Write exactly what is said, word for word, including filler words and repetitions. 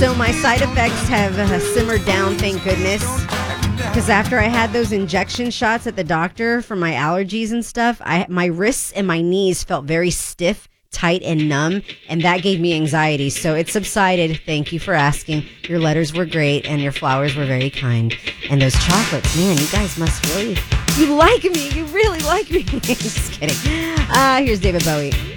So my side effects have uh, simmered down, thank goodness. Because after I had those injection shots at the doctor for my allergies and stuff, I my wrists and my knees felt very stiff, tight, and numb, and that gave me anxiety. So it subsided. Thank you for asking. Your letters were great, and your flowers were very kind. And those chocolates, man, you guys must really, you like me. You really like me. Just kidding. Uh, here's David Bowie.